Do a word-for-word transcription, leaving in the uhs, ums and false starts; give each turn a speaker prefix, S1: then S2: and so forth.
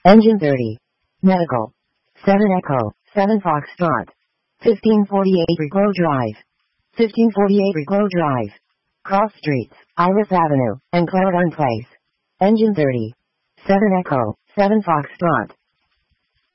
S1: Engine thirty. Medical. seven Echo, seven Foxtrot. fifteen forty-eight Reclo Drive. fifteen forty-eight Reclo Drive. Cross Streets, Iris Avenue, and Clarendon Place. Engine thirty. seven Echo, seven Foxtrot.